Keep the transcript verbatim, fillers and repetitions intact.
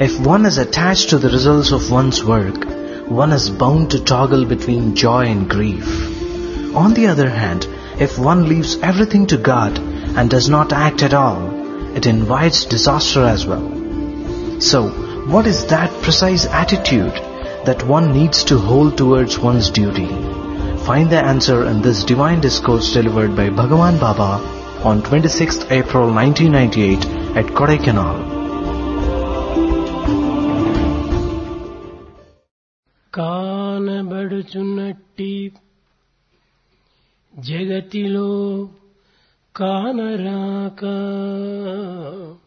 If one is attached to the results of one's work, one is bound to toggle between joy and grief. On the other hand, if one leaves everything to God and does not act at all, it invites disaster as well. So, what is that precise attitude that one needs to hold towards one's duty? Find the answer in this divine discourse delivered by Bhagavan Baba on twenty-sixth April nineteen ninety-eight at Kodaikanal. కానబడుచున్నట్టి జగతిలో కానరాక